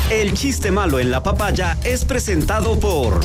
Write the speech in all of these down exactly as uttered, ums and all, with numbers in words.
El chiste malo en la papaya es presentado por...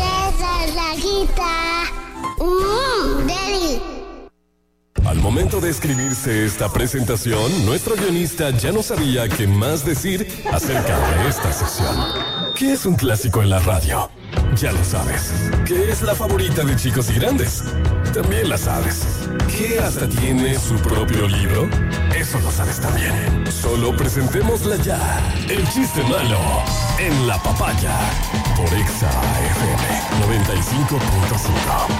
Mmm, Daddy. Al momento de escribirse esta presentación, nuestro guionista ya no sabía qué más decir acerca de esta sección. ¿Qué es un clásico en la radio? Ya lo sabes. ¿Qué es la favorita de chicos y grandes? También la sabes. ¿Qué hasta tiene su propio libro? Eso lo sabes también. Solo presentémosla ya. El chiste malo en la papaya. Por Exa F M noventa y cinco punto cinco.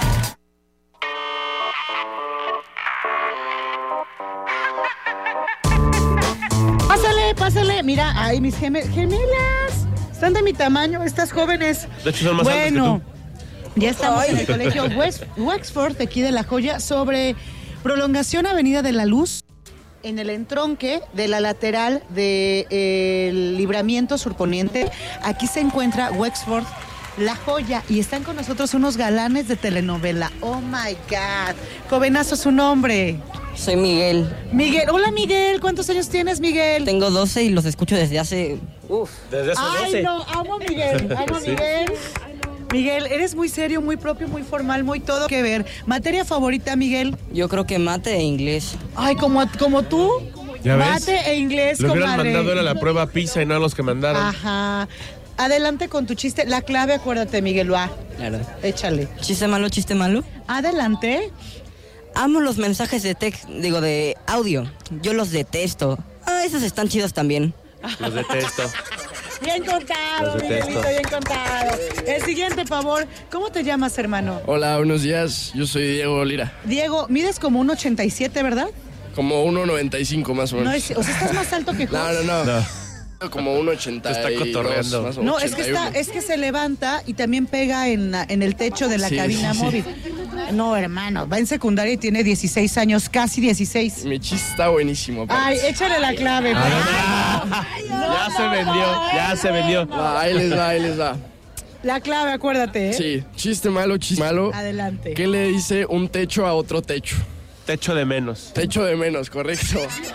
Pásale, pásale. Mira, ay, mis geme- gemelas. Están de mi tamaño, estas jóvenes. De hecho, son más bueno, altas que tú. Ya estamos en el colegio West, Wexford, de aquí de La Joya, sobre prolongación Avenida de la Luz, en el entronque de la lateral del de, libramiento surponiente. Aquí se encuentra Wexford, La Joya, y están con nosotros unos galanes de telenovela. Oh my God. Jovenazo, su nombre. Soy Miguel. Miguel, hola Miguel, ¿cuántos años tienes, Miguel? Tengo doce y los escucho desde hace... Uf. Desde hace Ay, doce. no, amo a Miguel, amo a Sí. Miguel. Miguel, eres muy serio, muy propio, muy formal, muy todo que ver. ¿Materia favorita, Miguel? Yo creo que mate e inglés. Ay, como, como tú, ¿Ya ves? mate e inglés, Lo hubieran comadre. mandado era la prueba PISA y no a los que mandaron. Ajá. Adelante con tu chiste. La clave, acuérdate, Miguel, va. Claro. Échale. ¿Chiste malo, chiste malo? Adelante. Amo los mensajes de text, digo, de audio. Yo los detesto. Ah, esos están chidos también. Los detesto. Bien contado, Los detesto. Miguelito, bien contado. El siguiente, favor. ¿Cómo te llamas, hermano? Hola, buenos días. Yo soy Diego Lira. Diego, mides como un ochenta y siete, ¿verdad? Como uno noventa y cinco más o menos. No, es, o sea, estás más alto que Jos. No, no, no. No. Como un ochenta y dos. Te está cotorreando. más o No, ochenta y es que está, uno. es que se levanta y también pega en, la- en el techo de la Sí, cabina sí, sí. móvil. No, hermano, va en secundaria y tiene dieciséis años, casi dieciséis. Mi chiste está buenísimo. aparte. Ay, échale la clave. pues. Ya se vendió, ya se vendió. Va, ahí les va, ahí les va. La clave, acuérdate, ¿eh? Sí, chiste malo, chiste malo. Adelante. ¿Qué le dice un techo a otro techo? Techo de menos. Techo de menos, correcto.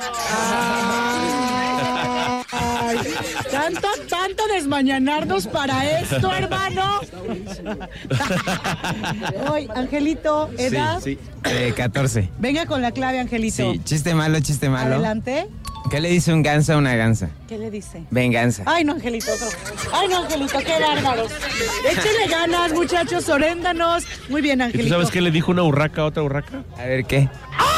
Ay, tanto, tanto desmañanarnos para esto, hermano. Hoy, Angelito, ¿edad? Sí, eh, catorce. Venga con la clave, Angelito. Sí, chiste malo, chiste malo. Adelante. ¿Qué le dice un ganso a una gansa? ¿Qué le dice? Venganza. Ay, no, Angelito, otro. Ay, no, Angelito, qué bárbaros. Échenle ganas, muchachos, oréndanos. Muy bien, ¿Y tú Angelito. sabes qué le dijo una urraca a otra urraca? A ver, ¿qué?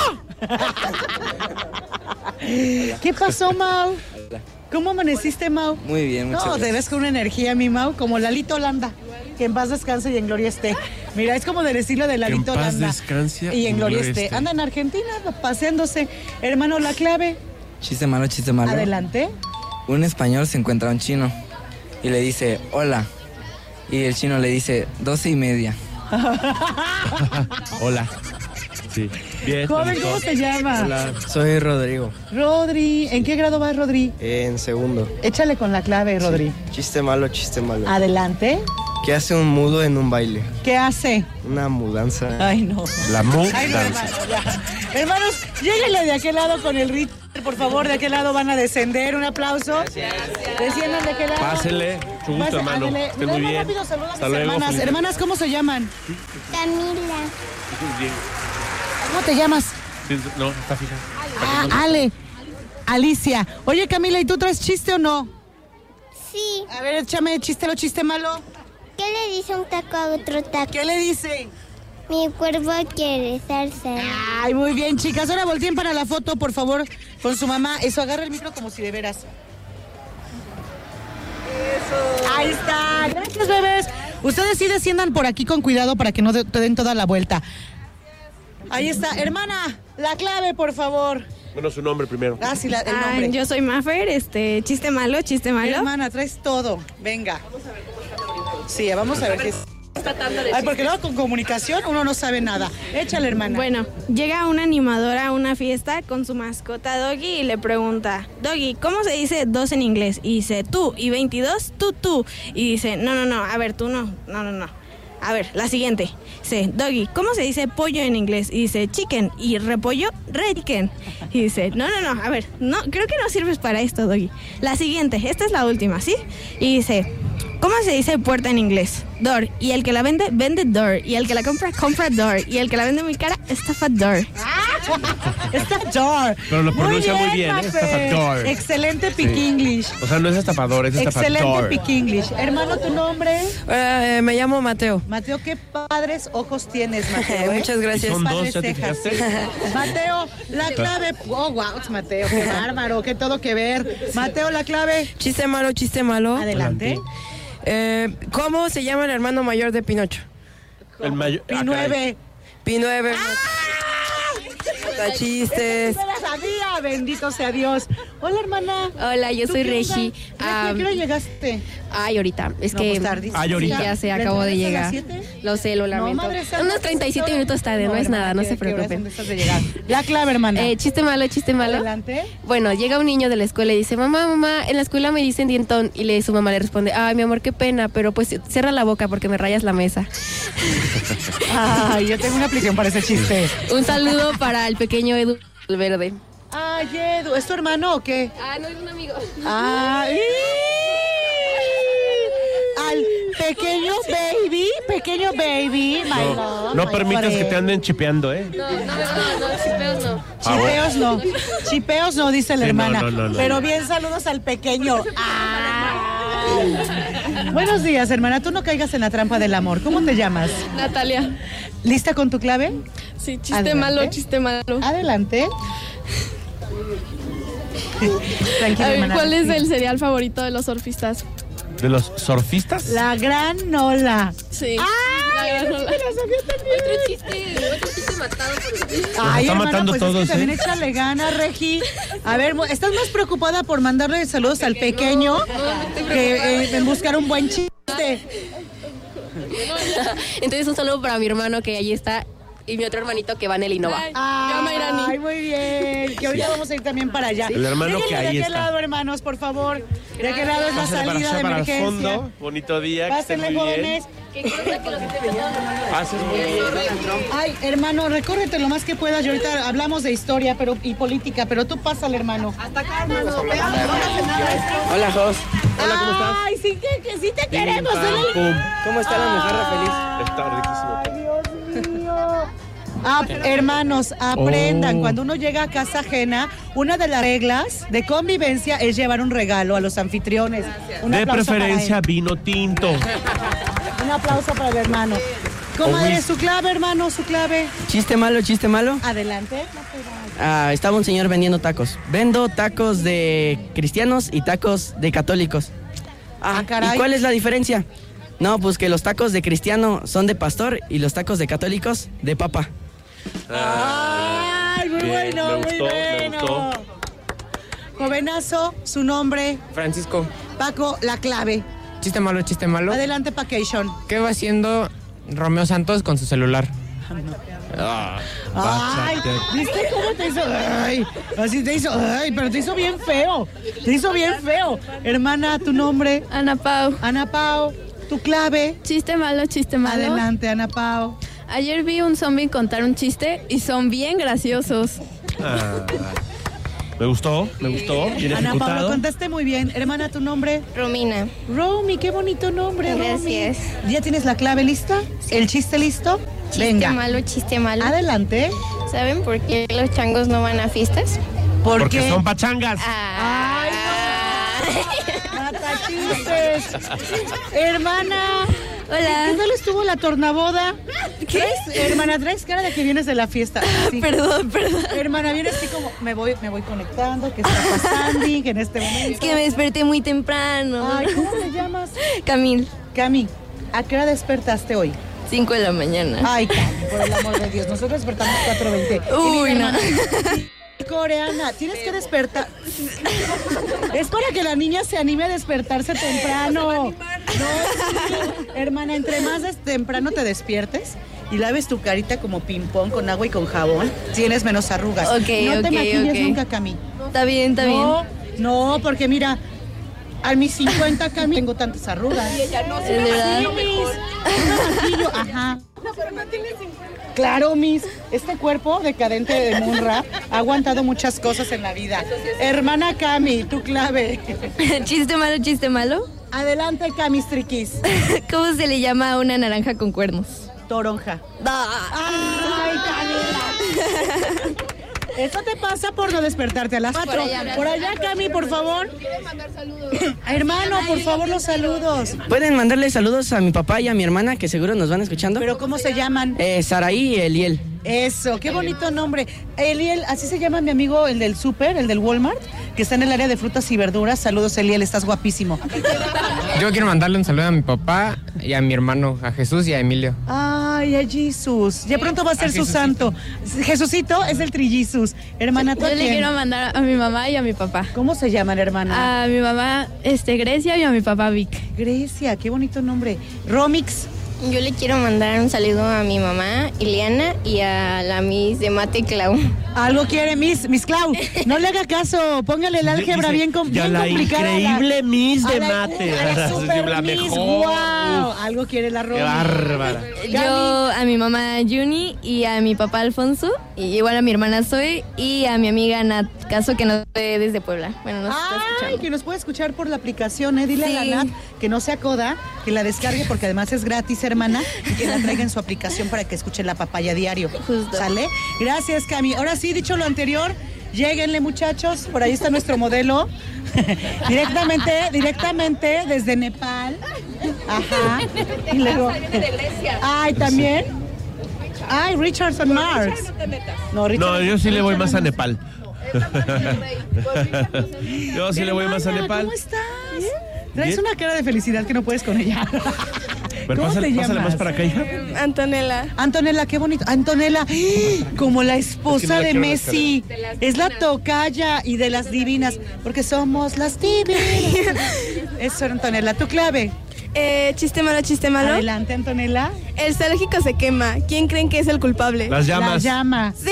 ¿Qué pasó, Mau? ¿Cómo amaneciste, Mau? Muy bien, muchas No, te gracias. ves con una energía, mi Mau, como Lalito Holanda. Que en paz descanse y en gloria esté. Mira, es como del estilo de Lalito paz Holanda. descanse y en gloria esté. Anda en Argentina, paseándose. Hermano, la clave. Chiste malo, chiste malo. Adelante. Un español se encuentra a un chino y le dice, hola. Y el chino le dice, doce y media. Hola. Sí. Bien. Joven, bonito. ¿cómo te llamas? Hola, soy Rodrigo. Rodri. ¿En qué grado vas, Rodri? En segundo. Échale con la clave, Rodri. Chiste malo, chiste malo. Adelante. ¿Qué hace un mudo en un baile? ¿Qué hace? Una mudanza. Ay, no. La mu Ay, no, danza. hermano, ya. Hermanos, lléguenle de aquel lado con el ritmo, por favor, de aquel lado van a descender. Un aplauso. Desciendan de aquel lado. Pásenle. Su gusto, Pase, hermano. ándele. Estén Mira, muy más bien. rápido, saluda a Hasta mis luego. hermanas. feliz- Hermanas, ¿cómo se llaman? Camila. Bien. ¿Cómo te llamas? Sí, no, está fija. Ah, Ale. Alicia. Oye, Camila, ¿y tú traes chiste o no? Sí. A ver, échame chiste o chiste malo. ¿Qué le dice un taco a otro taco? ¿Qué le dice? Mi cuerpo quiere salsa. Ay, muy bien, chicas. Ahora volteen para la foto, por favor, con su mamá. Eso, agarra el micro como si de veras. Eso. Ahí está. Gracias, bebés. Ustedes sí desciendan por aquí con cuidado para que no de- te den toda la vuelta. Ahí está. Hermana, la clave, por favor. Bueno, su nombre primero. Ah, sí, la- el Ah, nombre. yo soy Mafer, este, chiste malo, chiste malo. Hermana, traes todo. Venga. Sí, vamos a ver qué es. Ay, porque luego con comunicación uno no sabe nada. Échale, hermana. Bueno, llega una animadora a una fiesta con su mascota Doggy y le pregunta, Doggy, ¿cómo se dice dos en inglés? Y dice tú, y veintidós, tú, tú. Y dice, no, no, no, a ver, tú no, no, no, no. A ver, la siguiente. Dice, Doggy, ¿cómo se dice pollo en inglés? Y dice, chicken. Y repollo, red chicken. Y dice, no, no, no, a ver, no, creo que no sirves para esto, Doggy. La siguiente, esta es la última, ¿sí? Y dice, ¿cómo se dice puerta en inglés? Door. Y el que la vende, vende door. Y el que la compra, compra door. Y el que la vende muy cara, estafador. Estafador. Pero lo pronuncia muy bien, muy bien, ¿eh? Estafador. Excelente pick Sí. English. O sea, no es estafador, es Excelente estafador. pick English. Hermano, ¿tu nombre? Eh, me llamo Mateo. Mateo, qué padres ojos tienes, Mateo. ¿eh? Muchas gracias. Son dos, Padres ¿ya te cejas, fijaste? sí. Mateo, la clave. Oh, wow, Mateo, qué bárbaro, qué todo que ver. Mateo, la clave. Chiste malo, chiste malo. Adelante. Eh, ¿Cómo se llama el hermano mayor de Pinocho? El mayor. Pi nueve. Pi nueve. Chistes. No la sabía, bendito sea Dios. Hola, hermana. Hola, yo ¿Tú soy qué Regi. onda? Regi, ¿a qué hora Am, llegaste? Ay, ahorita. Es No, que pues, tardísimo. Ay, ahorita. ya se ¿Le acabó de entregas a las llegar. siete? Lo sé, lo lamento. madre santa, Unos treinta y siete no. minutos tarde, no, es hermana, nada, no ¿qué- se qué horas preocupen. dónde estás de llegar? La clave, hermana. Eh, chiste malo, chiste malo. Adelante. Bueno, llega un niño de la escuela y dice, mamá, mamá, en la escuela me dicen dientón. Y le, su mamá le responde, ay, mi amor, qué pena, pero pues cierra la boca porque me rayas la mesa. Ay, yo tengo una aplicación para ese chiste. Un saludo para el pequeño Edu Verde. Ay, Edu, ¿es tu hermano o qué? Ah, no, es un amigo. Ay. Al pequeño baby, pequeño baby, my No, love, no my permitas friend. que te anden chipeando, ¿eh? No, no, no, no, chipeos no. Chipeos no, chipeos no, dice la Sí, no, hermana. no, no, no. Pero bien, saludos al pequeño. Ay. Buenos días, hermana. Tú no caigas en la trampa del amor. ¿Cómo te llamas? Natalia. ¿Lista con tu clave? Sí, chiste Adelante. malo, chiste malo. Adelante. Tranquila, A ver, hermana. ¿cuál es el cereal favorito de los surfistas? ¿De los surfistas? La granola. Sí. ¡Ay! La esa sí granola. me la sabía también. Otro chiste, otro chiste matado por el... Ay, está hermana, matando pues todos, es que también ¿eh? échale ganas, Regi. A ver, mu- ¿estás más preocupada por mandarle saludos al pequeño que eh, en buscar un buen chiste? Entonces un saludo para mi hermano que allí está y mi otro hermanito que va en el Innova. Ay, llama a Irani. Ay, muy bien. Que ahorita vamos a ir también para allá. El hermano Síguele que ahí ¿De qué está. lado, hermanos, por favor? ¿De qué lado es la Pásenle para salida allá, de para el emergencia? fondo. Bonito día, que estén Pásenle, muy bien. jóvenes. Haces muy bien. Ay, hermano, recórrete lo más que puedas. Y ahorita hablamos de historia pero, y política, pero tú pásale, hermano. Hasta acá, hermano. Hola, Jos. Hola, ¿cómo estás? Ay, sí que, que sí te Pim, queremos. pam, dale. pum. ¿Cómo está la mujer feliz? Está riquísimo. Ay, Dios mío. Ah, hermanos, aprendan. Oh. Cuando uno llega a casa ajena, una de las reglas de convivencia es llevar un regalo a los anfitriones. Un De aplauso para preferencia, él. vino tinto. Un aplauso para el hermano. Comadre, Oh, su clave, hermano, su clave. Chiste malo, chiste malo. Adelante. Ah, estaba un señor vendiendo tacos. Vendo tacos de cristianos y tacos de católicos. Ah, caray. ¿Y cuál es la diferencia? No, pues que los tacos de cristiano son de pastor y los tacos de católicos de papa. Ay, muy Bien, bueno, me muy gustó, me bueno. gustó. Jovenazo, su nombre, Francisco, Paco, la clave. chiste malo, chiste malo. Adelante, Pacation. ¿Qué va haciendo Romeo Santos con su celular? Ay, ¿viste cómo te hizo? Ay, así te hizo, ay, pero te hizo bien feo. Te hizo bien feo. Hermana, tu nombre, Ana Pau. Ana Pao, tu clave. Chiste malo, chiste malo. Adelante, Ana Pao. Ayer vi un zombie contar un chiste y son bien graciosos. Ah, me gustó, me gustó. Bien Ana Pao, lo ejecutado. contaste muy bien. Hermana, tu nombre. Romina. Romy, qué bonito nombre, Romy. Gracias. ¿Ya tienes la clave lista? ¿El chiste listo? Chiste Venga. malo, chiste malo. Adelante. ¿Saben por qué los changos no van a fiestas? ¿Por Porque qué? son pachangas. ¡Ay, no! ¡Mata chistes! Hermana. Hola. ¿Qué tal estuvo la tornaboda? ¿Qué es? Hermana, traes cara de que vienes de la fiesta. Sí. Perdón, perdón. Hermana, vienes así como, me voy, me voy conectando, ¿qué está pasando que en este momento? Es que me desperté muy temprano. Ay, ¿cómo te llamas? Camil, Cami, ¿a qué hora despertaste hoy? cinco de la mañana. Ay, Cami, por el amor de Dios, nosotros despertamos cuatro veinte. Uy, no. Coreana, tienes que despertar. Es para que la niña se anime a despertarse temprano. No, sí. Hermana, entre más des- temprano te despiertes y laves tu carita como ping-pong con agua y con jabón, tienes menos arrugas. Ok, no te ok, maquilles ok. nunca, Cami. Está bien, está no, bien. no, porque mira, A mis cincuenta, Cami, tengo tantas arrugas. Y ella no Es se verdad. lo mejor. Maquillo, ajá. No, pero no tiene cincuenta. Claro, Miss, este cuerpo decadente de Munra ha aguantado muchas cosas en la vida. Hermana Cami, tu clave. Chiste malo, chiste malo. Adelante, Cami Triquis. ¿Cómo se le llama a una naranja con cuernos? Toronja. ¡Ay, Camila! Eso te pasa por no despertarte a las cuatro. Por allá, por allá Cami, por favor. ¿Quieres mandar saludos? Hermano, por favor, los saludos. Pueden mandarle saludos a mi papá y a mi hermana, que seguro nos van escuchando. ¿Pero cómo se llaman? Eh, Saraí y Eliel. Eso, qué bonito nombre. Eliel, así se llama mi amigo, el del súper, el del Walmart, que está en el área de frutas y verduras. Saludos, Eliel, estás guapísimo. Yo quiero mandarle un saludo a mi papá y a mi hermano, a Jesús y a Emilio. Ay, a Jesús. Ya pronto va a ser su santo. Jesucito es el trillizos. Hermana, ¿tú a Yo le quién? quiero mandar a mi mamá y a mi papá. ¿Cómo se llaman, hermana? A mi mamá, este, Grecia, y a mi papá, Vic. Grecia, qué bonito nombre. Romix. Yo le quiero mandar un saludo a mi mamá, Ileana, y a la Miss de Mate, Clau. Algo quiere Miss, Miss Clau. No le haga caso, póngale el álgebra bien, com Ya bien la complicada. increíble Miss de A la- Mate. a la super La Miss, mejor. wow. Algo quiere la Romy. Qué bárbara. Yo a mi mamá Juni y a mi papá Alfonso, y igual a mi hermana Zoe y a mi amiga Nat, caso que nos ve desde Puebla. Bueno, nos está Ay, escuchando. que nos puede escuchar por la aplicación, ¿eh? Dile Sí. a la Nat que no se acoda, que la descargue porque además es gratis, hermana, y que la traiga en su aplicación para que escuche la papaya diario. ¿Sale? Gracias, Cami. Ahora sí, dicho lo anterior, lléguenle, muchachos, por ahí está nuestro modelo. directamente, directamente desde Nepal. Ajá. Y luego. Ay, también. Ay, Richardson Marx. No, No, yo sí le voy más a Nepal. Yo sí le voy más a Hermana, Nepal. ¿cómo estás? Traes una cara de felicidad que no puedes con ella. Pero ¿Cómo pásale, te pásale llamas? más para acá, hija. Antonella. Antonella, qué bonito. Antonella, como la esposa Es que no la de quiero Messi. Es la tocaya y de las divinas, porque somos las divinas. Eso, Antonella, tu clave. Eh, chiste malo, chiste malo. Adelante, Antonella. El zoológico se quema. ¿Quién creen que es el culpable? Las llamas. Las llamas. Sí.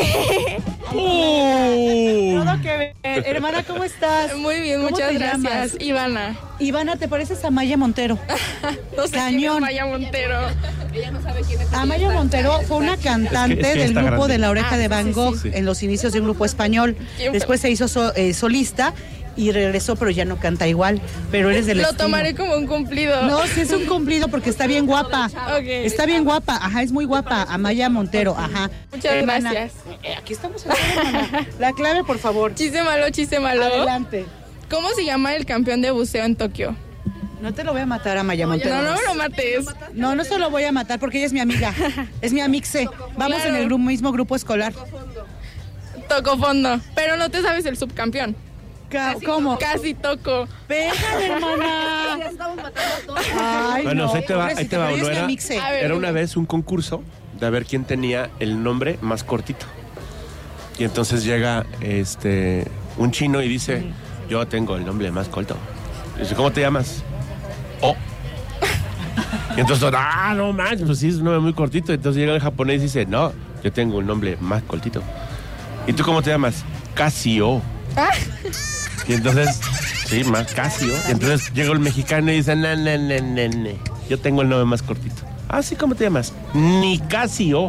Uh. Todo que ver. Hermana, ¿cómo estás? Muy bien, ¿Cómo muchas te gracias. llamas? Ivana. Ivana, ¿te pareces a Maya Montero? No sé Cañón. quién es Maya Montero. Ella no sabe quién es. Amaya Montero fue una cantante Es que- es que del está grupo grande. de La Oreja Ah, de sí, Van sí, Gogh sí. en los inicios de un grupo español. ¿Quién fue? Después se hizo so- eh, solista y regresó, pero ya no canta igual. Pero eres del Lo estilo. tomaré como un cumplido. No, sí es un cumplido porque está bien guapa. Ok. Está bien guapa, ajá, es muy guapa. Amaya Montero, ajá. Muchas Hermana, gracias. eh, aquí estamos. Hermana. La clave, por favor. Chiste malo, chiste malo. Adelante. ¿Cómo se llama el campeón de buceo en Tokio? No te lo voy a matar, Amaya Montero. No, no me lo mates. No, no se lo voy a matar porque ella es mi amiga. Es mi amixe. Vamos Claro. en el gru- mismo grupo escolar. Toco fondo. Pero no te sabes el subcampeón. Ca- ¿Cómo? Casi toco. Pégale, hermana. Ya estamos matando a todos. Ay, Bueno, no, ahí te va, ahí pobrecita, te va. pero ella Uno es mi era, amixe. A ver. era una vez un concurso de a ver quién tenía el nombre más cortito. Y entonces llega este un chino y dice, yo tengo el nombre más corto. Y dice, ¿cómo te llamas? Oh. Y entonces, ah, no manches, pues sí, es un nombre muy cortito. Entonces llega el japonés y dice, no, yo tengo un nombre más cortito. ¿Y tú cómo te llamas? Casio. Y entonces, sí, más Casio. Y entonces llega el mexicano y dice, no, no, no, no, no, yo tengo el nombre más cortito. Ah, sí, ¿cómo te llamas? Nicasio.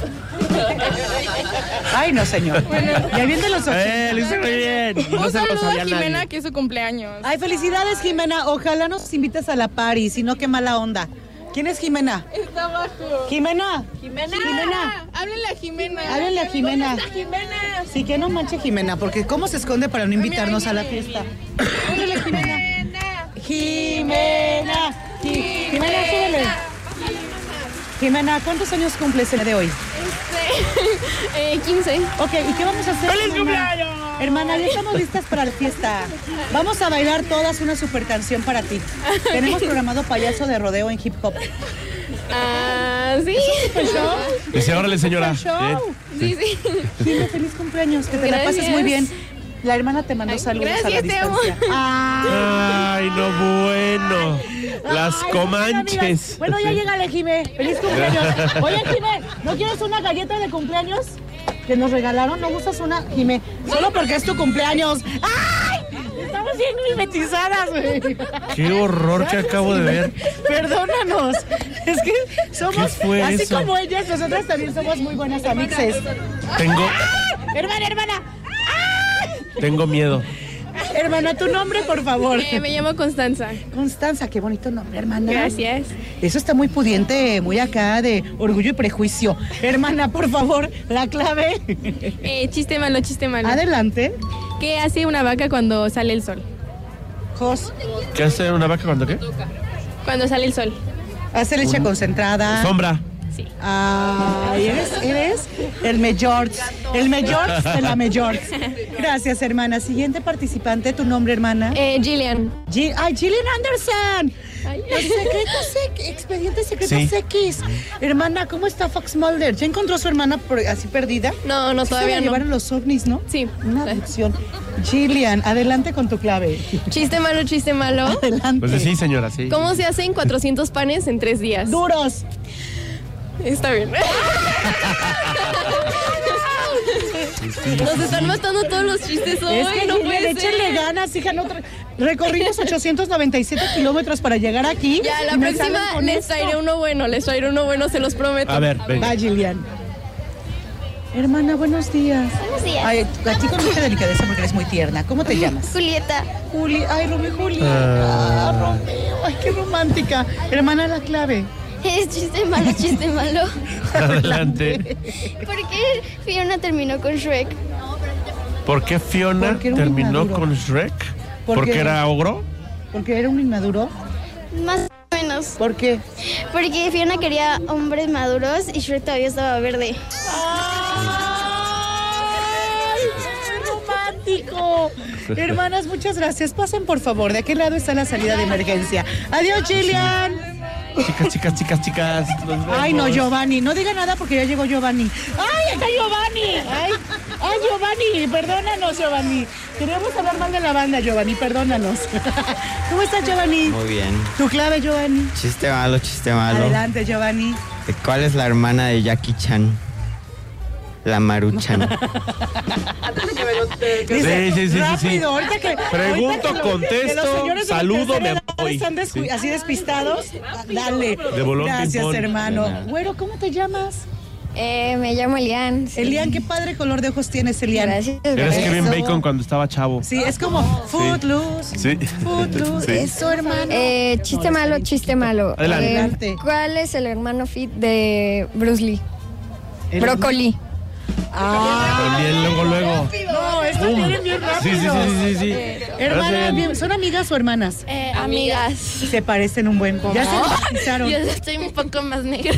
Ay, no, señor. Ya bien de los Eh, ochenta. lo hice muy bien. No Un se lo saludo a sabía Jimena, nadie. que es su cumpleaños. Ay, felicidades, Jimena. Ojalá nos invites a la party, si no, qué mala onda. ¿Quién es Jimena? Está abajo. Jimena. Jimena. Jimena. Háblenle a Jimena. Háblenle a Jimena. ¿Dónde está Jimena? Sí, que no manche Jimena, porque ¿cómo se esconde para no invitarnos a la fiesta? Háblale, Jimena. Jimena. Ji- Jimena, súbele. Jimena, ¿cuántos años cumples el día de hoy? eh, quince. Ok, ¿y qué vamos a hacer? ¡Feliz hermana? cumpleaños! Hermana, ya estamos listas para la fiesta. Vamos a bailar todas una super canción para ti. Tenemos programado payaso de rodeo en hip hop. Ah, sí. ¿Super show? Dice, órale, señora. Super show. Bien. Sí, sí. Dile feliz cumpleaños, que te la pases Gracias. muy bien. La hermana te mandó saludos a la gracias, te amo. distancia. Ah. Ay, no, bueno. Las Ay, comanches. amigas. Bueno, ya llegale, Jimé. Feliz cumpleaños. Oye, Jimé, ¿no quieres una galleta de cumpleaños que nos regalaron? ¿No gustas una, Jimé? Solo porque es tu cumpleaños. ¡Ay! Estamos bien mimetizadas, güey. Qué horror que acabo de ver. Perdónanos. Es que somos, ¿Qué fue así eso? como ellas, nosotras también somos muy buenas amixes. Tengo, ¡Ah! Hermana, hermana. ¡Ah! tengo miedo. Hermana, tu nombre, por favor. Eh, me llamo Constanza. Constanza, qué bonito nombre, hermana. Gracias. Eso está muy pudiente, muy acá de orgullo y prejuicio. Hermana, por favor, la clave. Eh, chiste malo, chiste malo. Adelante. ¿Qué hace una vaca cuando sale el sol? Jos. ¿Qué hace una vaca cuando qué? Cuando sale el sol. Hace leche Un- concentrada. Sombra. Sí. Ay, eres, eres el mejor, el mejor de la mejor. Gracias, hermana. Siguiente participante, tu nombre, hermana. Eh, Gillian. Gi- Ay, Gillian Anderson. Ay. Los secretos X, expedientes secretos Sí. X. Hermana, ¿cómo está Fox Mulder? ¿Ya encontró a su hermana por- así perdida? No, no, Sí todavía se la no. llevaron los ovnis, ¿no? Sí. Una adicción. Gillian, adelante con tu clave. Chiste malo, chiste malo. Adelante. Pues sí, señora, sí. ¿Cómo se hacen cuatrocientos panes en tres días? Duros. Está bien. Nos están matando todos los chistes hoy. Es que no Gillian, puede échenle ser. ganas, hija. No tra- Recorrimos ochocientos noventa y siete kilómetros para llegar aquí. Ya, la y me salen próxima con les esto. traeré uno bueno, les traeré uno bueno, se los prometo. A ver, venga. Va, Gillian. Hermana, buenos días. Buenos días. Ay, a ti con mucha delicadeza porque eres muy tierna. ¿Cómo te llamas? Julieta. Juli. Ay, Romeo Julieta. Ah, Romeo. Ay, qué romántica. Hermana, la clave. Es chiste malo, chiste malo. Adelante. ¿Por qué Fiona terminó con Shrek? ¿Por qué Fiona Porque era un terminó inmaduro. con Shrek? ¿Por ¿Porque qué? era ogro? Porque era un inmaduro. Más o menos. ¿Por qué? Porque Fiona quería hombres maduros y Shrek todavía estaba verde. ¡Ay, qué romántico! Hermanas, muchas gracias. Pasen, por favor. De aquel lado está la salida de emergencia. Adiós, Gillian. Chicas, chicas, chicas, chicas. nos Ay, no, vemos. Giovanni. No diga nada porque ya llegó Giovanni. ¡Ay, está Giovanni! ¡Ay, ay Giovanni! Perdónanos, Giovanni. Queríamos hablar mal de la banda, Giovanni. Perdónanos. ¿Cómo estás, Giovanni? Muy bien. Tu clave, Giovanni. Chiste malo, chiste malo. Adelante, Giovanni. ¿De ¿Cuál es la hermana de Jackie Chan? La Maruchan. Dice, Sí, sí, sí, sí, sí. rápido, ahorita que... Pregunto, ahorita que lo- contesto, que los señores de la saludo, tercera me edad voy. Están descu- Sí. así despistados. Dale. De bolón, Gracias, ping-pong. hermano. De nada. Güero, ¿cómo te llamas? Eh, me llamo Elian. sí. Elian, qué padre color de ojos tienes, Elian. Gracias. Eres gracias. Kevin Bacon cuando estaba chavo. Sí, es como Footloose. Sí. Footloose. Sí. Eso, hermano. Eh, chiste No, malo, está bien chiste chiquito. malo. Adelante. Eh, Adelante. ¿Cuál es el hermano fit de Bruce Lee? El- Brócoli. Ah, También luego, luego. no, esto Pum. vienen bien Sí, sí, rápido. sí, sí, sí. Hermanas, Gracias. bien- ¿son amigas o hermanas? Eh, amigas. Se parecen un buen. Ya se bautizaron. Yo estoy un poco más negra.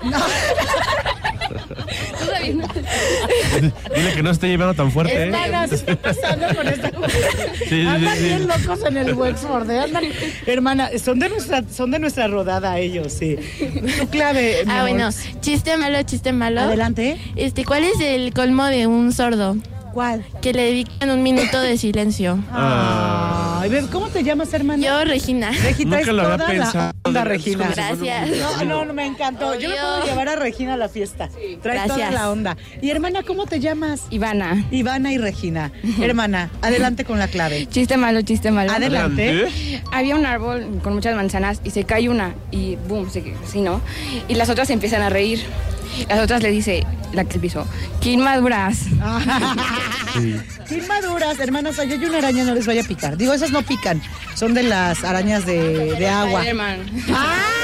Todavía no. Dile que no se esté llevando tan fuerte, ¿eh? Hermanas, ¿qué está pasando con esta Sí, sí, Andan sí. bien locos en el Wexford, ¿eh? Andan, hermana, son de nuestra, son de nuestra rodada ellos, sí. Tu clave, mi Ah, amor. bueno, chiste malo, chiste malo. Adelante. Este, ¿cuál es el colmo de un sordo? ¿Cuál? Que le dedican un minuto de silencio. Ay, ven, ¿cómo te llamas, hermana? Yo, Regina. Regina, Nunca es lo había toda pensado. la onda, Regina. Gracias. No, no, no, me encantó. Yo me Obvio. puedo llevar a Regina a la fiesta. Trae toda Gracias. la onda. Y hermana, ¿cómo te llamas? Ivana. Ivana y Regina. Hermana, adelante con la clave. Chiste malo, chiste malo. Adelante. Había un árbol con muchas manzanas y se cae una y boom, se, sí, ¿no? Y las otras se empiezan a reír. Las otras le dice, la que se pisó, ¿qué inmaduras? Qué inmaduras, hermanas. Allá hay una araña, no les vaya a picar. Digo, esas no pican. Son de las arañas de, de agua. Spider-Man. ¡Ah!